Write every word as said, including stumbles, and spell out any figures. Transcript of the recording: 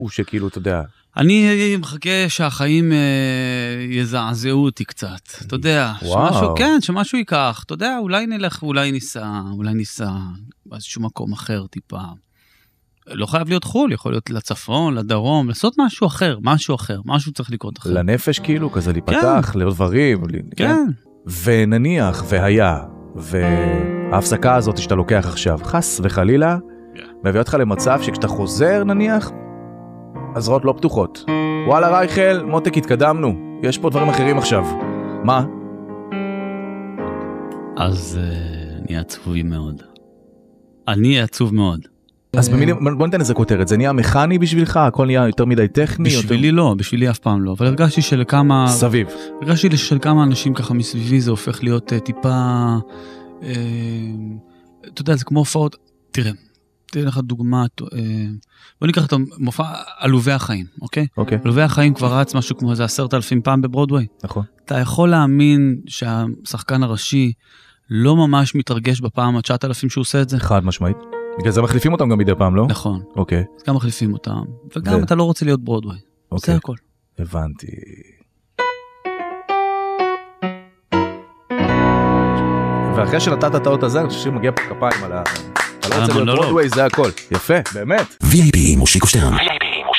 הוא שכאילו, אתה יודע... אני מחכה שהחיים יזעזעו אותי קצת, אתה יודע, שמשהו, כן, שמשהו ייקח, אתה יודע, אולי נלך, אולי ניסע, אולי ניסע באיזשהו מקום אחר טיפה. לא חייב להיות חול, יכול להיות לצפון, לדרום, לעשות משהו אחר, משהו אחר, משהו צריך לקרות אחר. לנפש כאילו, כזה להיפתח, לדברים. כן. ונניח, והיה, וההפסקה הזאת שאתה לוקח עכשיו, חס וחלילה, מביא אותך למצב שכשאתה חוזר נניח, הזרועות לא פתוחות. וואלה רייכל, מותק התקדמנו, יש פה דברים אחרים עכשיו. מה? אז אני עצובי מאוד. אני עצוב מאוד. אז בוא ניתן איזה כותרת, זה נהיה מכני בשבילך? הכל נהיה יותר מדי טכני? בשבילי לא, בשבילי אף פעם לא, אבל הרגשתי שלכמה... סביב. הרגשתי שלכמה אנשים ככה מסביבי זה הופך להיות טיפה... אתה יודע, זה כמו הופעות... תראה, תראה לך דוגמה... בוא ניקח את המופע עלובי החיים, אוקיי? אוקיי. עלובי החיים כבר רץ משהו כמו איזה עשרת אלפים פעם בברודווי. נכון. אתה יכול להאמין שהשחקן הראשי לא ממש מתרגש בפעם ה-תשעת אלפים שהוא עושה את זה? חד משמעית. בגלל זה מחליפים אותם גם מדי פעם, לא? נכון. אוקיי. אז גם מחליפים אותם, וגם אתה לא רוצה להיות ברודווי. זה הכל. הבנתי. ואחרי שנתת את האות הזה, אני חושב שמגיע פה כפיים על ה... אתה לא רוצה להיות ברודווי, זה הכל. יפה, באמת. וי איי פי מושיקו שטרן.